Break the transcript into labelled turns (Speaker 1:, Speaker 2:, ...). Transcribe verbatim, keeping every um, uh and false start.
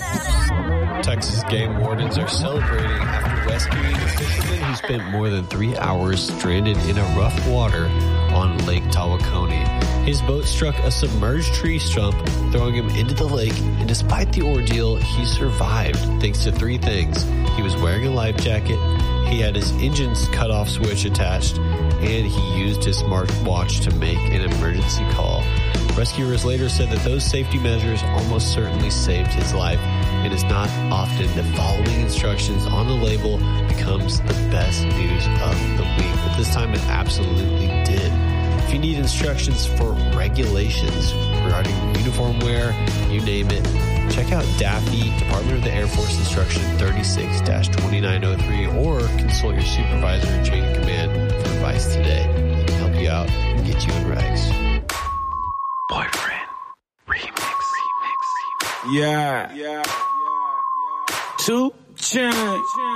Speaker 1: Texas game wardens are celebrating after rescuing a fisherman who spent more than three hours stranded in a rough water on Lake Tawakoni. His boat struck a submerged tree stump, throwing him into the lake, and despite the ordeal, he survived thanks to three things. He was wearing a life jacket, he had his engine's cutoff switch attached, and he used his smartwatch to make an emergency call. Rescuers later said that those safety measures almost certainly saved his life. It is not often that following instructions on the label becomes the best news of the week, but this time it absolutely did. If you need instructions for regulations regarding uniform wear, you name it, check out D A F I, Department of the Air Force Instruction thirty-six dash twenty-nine oh three, or consult your supervisor and chain of command for advice today. Let me help you out and get you in regs.
Speaker 2: Boyfriend remix. remix.
Speaker 3: Yeah. Yeah. Yeah. Two Chainz.